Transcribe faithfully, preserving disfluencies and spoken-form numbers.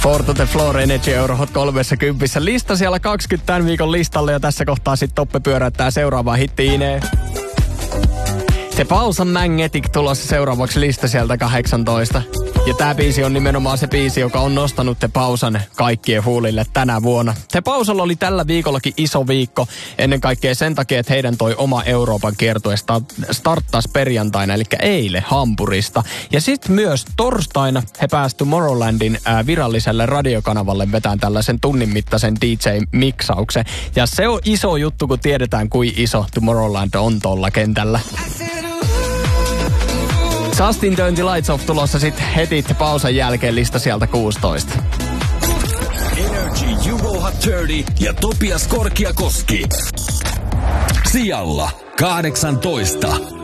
Four to the Floor Energy Eurohot kolmekymmentä. Lista siellä kaksikymmentä tämän viikon listalle ja tässä kohtaa sitten Toppe pyöräyttää seuraavaan hittiin. The Pausan Magnetic tulossa seuraavaksi lista sieltä kahdeksantoista. Ja tää biisi on nimenomaan se biisi, joka on nostanut The Pausan kaikkien huulille tänä vuonna. The Pausalla oli tällä viikollakin iso viikko. Ennen kaikkea sen takia, että heidän toi oma Euroopan kiertue starttasi perjantaina, eli eilen Hampurista. Ja sitten myös torstaina he pääsivät Tomorrowlandin ää, viralliselle radiokanavalle vetään tällaisen tunnin mittaisen D J-miksauksen. Ja se on iso juttu, kun tiedetään, kuin iso Tomorrowland on tuolla kentällä. Justin Turn the Lights Off tulossa sitten heti pausan jälkeen lista sieltä kuusitoista. Energy Juho Hot kolmekymmentä ja Topias Korkiakoski. Sijalla kahdeksantoista.